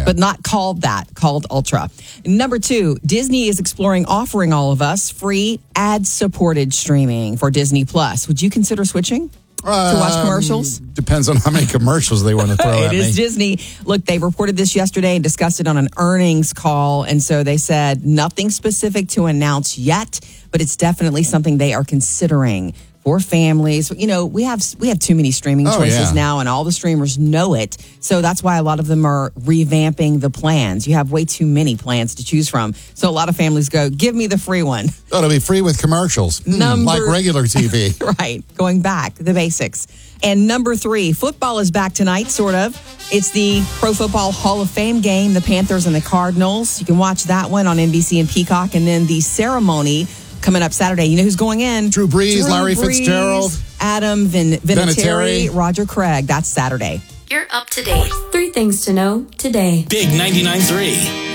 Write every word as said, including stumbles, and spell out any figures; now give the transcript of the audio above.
but not called that, called Ultra. Number two, Disney is exploring offering all of us free ad-supported streaming for Disney Plus. Would you consider switching? Um, to watch commercials? Depends on how many commercials they want to throw at me. It is Disney. Look, they reported this yesterday and discussed it on an earnings call. And so they said nothing specific to announce yet, but it's definitely something they are considering for families. You know, we have we have too many streaming Oh, choices yeah. now, and all the streamers know it. So that's why a lot of them are revamping the plans. You have way too many plans to choose from. So a lot of families go, give me the free one. Oh, it'll be free with commercials, Hmm, Number- like regular T V. Right. Going back, the basics. And number three, football is back tonight, sort of. It's the Pro Football Hall of Fame game, the Panthers and the Cardinals. You can watch that one on N B C and Peacock. And then the ceremony coming up Saturday. You know who's going in? Drew Brees, Drew Larry Brees, Fitzgerald. Adam Vin- Vinatieri, Vinatieri. Roger Craig. That's Saturday. You're up to date. Three things to know today. Big ninety-nine point three.